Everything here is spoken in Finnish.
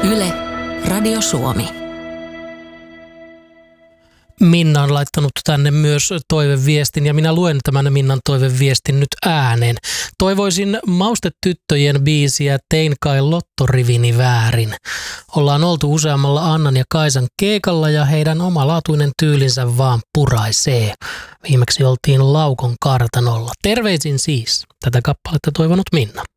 Yle, Radio Suomi. Minna on laittanut tänne myös toiveviestin ja minä luen tämän Minnan toiveviestin nyt ääneen. Toivoisin Maustetyttöjen biisiä Tein kai lottorivini väärin. Ollaan oltu useammalla Annan ja Kaisan keikalla ja heidän omalaatuinen tyylinsä vaan puraisee. Viimeksi oltiin Laukon kartanolla. Terveisin siis tätä kappaletta toivonut Minna.